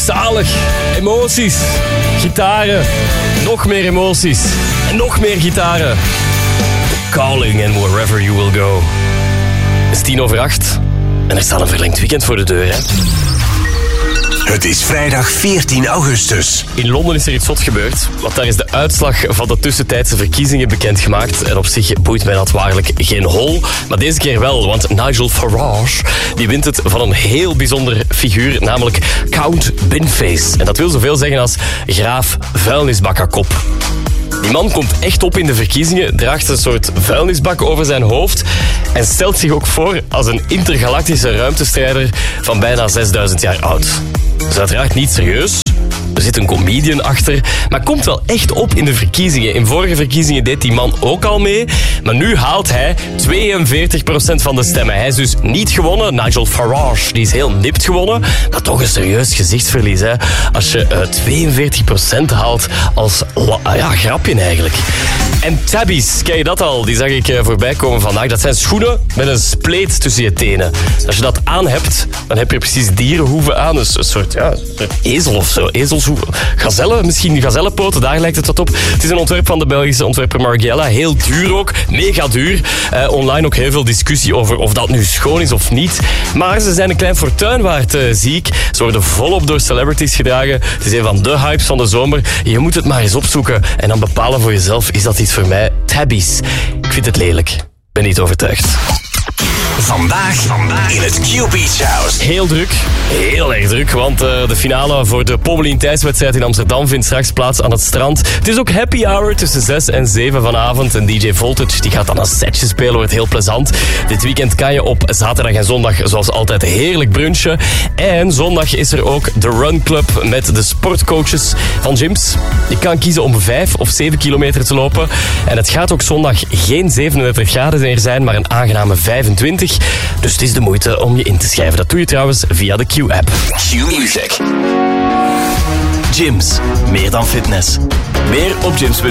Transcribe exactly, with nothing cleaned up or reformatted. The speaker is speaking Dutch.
Zalig. Emoties. Gitaren. Nog meer emoties. En nog meer gitaren. Calling and wherever you will go. Het is tien over acht. En er staat een verlengd weekend voor de deur, hè. Het is vrijdag veertien augustus. In Londen is er iets zot gebeurd, want daar is de uitslag van de tussentijdse verkiezingen bekendgemaakt. En op zich boeit mij dat waarlijk geen hol. Maar deze keer wel, want Nigel Farage die wint het van een heel bijzonder figuur, namelijk Count Binface. En dat wil zoveel zeggen als graaf vuilnisbakkenkop. Die man komt echt op in de verkiezingen, draagt een soort vuilnisbak over zijn hoofd en stelt zich ook voor als een intergalactische ruimtestrijder van bijna zesduizend jaar oud. Dat is uiteraard niet serieus. Er zit een comedian achter, maar komt wel echt op in de verkiezingen. In vorige verkiezingen deed die man ook al mee, maar nu haalt hij tweeënveertig procent van de stemmen. Hij is dus niet gewonnen. Nigel Farage, die is heel nipt gewonnen, maar toch een serieus gezichtsverlies, hè? Als je uh, tweeënveertig procent haalt als la- ja, grapje eigenlijk. En tabbies, ken je dat al? Die zag ik uh, voorbij komen vandaag. Dat zijn schoenen met een spleet tussen je tenen. Als je dat aan hebt, dan heb je precies dierenhoeven aan. Dus een soort, ja, een soort ezel of zo. Ezelshoeven. Gazellen, misschien gazellenpoten, daar lijkt het wat op. Het is een ontwerp van de Belgische ontwerper Margiela. Heel duur ook, mega duur. Uh, online ook heel veel discussie over of dat nu schoon is of niet. Maar ze zijn een klein fortuin waard, uh, zie ik. Ze worden volop door celebrities gedragen. Het is een van de hypes van de zomer. Je moet het maar eens opzoeken en dan bepalen voor jezelf, is dat iets voor mij? Tabbies. Ik vind het lelijk. Ik ben niet overtuigd. Vandaag, vandaag in het Q Beach House. Heel druk, heel erg druk, want uh, de finale voor de Pommelien thuiswedstrijd in Amsterdam vindt straks plaats aan het strand. Het is ook happy hour tussen zes en zeven vanavond en D J Voltage die gaat dan een setje spelen, wordt heel plezant. Dit weekend kan je op zaterdag en zondag zoals altijd heerlijk brunchen. En zondag is er ook de Run Club met de sportcoaches van gyms. Je kan kiezen om vijf of zeven kilometer te lopen. En het gaat ook zondag geen zevenendertig graden meer zijn, maar een aangename vijfentwintig. Dus het is de moeite om je in te schrijven. Dat doe je trouwens via de Q-app. Q-Music. Gyms, meer dan fitness. Meer op gyms punt n l.